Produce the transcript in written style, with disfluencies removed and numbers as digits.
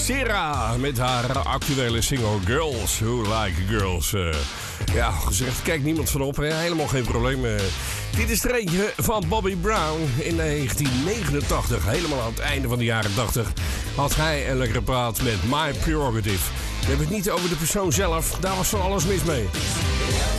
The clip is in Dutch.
Sera met haar actuele single Girls Who Like Girls. Ja, gezegd, kijkt niemand van op. Hè? Helemaal geen probleem. Dit is er eentje van Bobby Brown in 1989. Helemaal aan het einde van de jaren 80 had hij een lekkere praat met My Prerogative. We hebben het niet over de persoon zelf. Daar was van alles mis mee.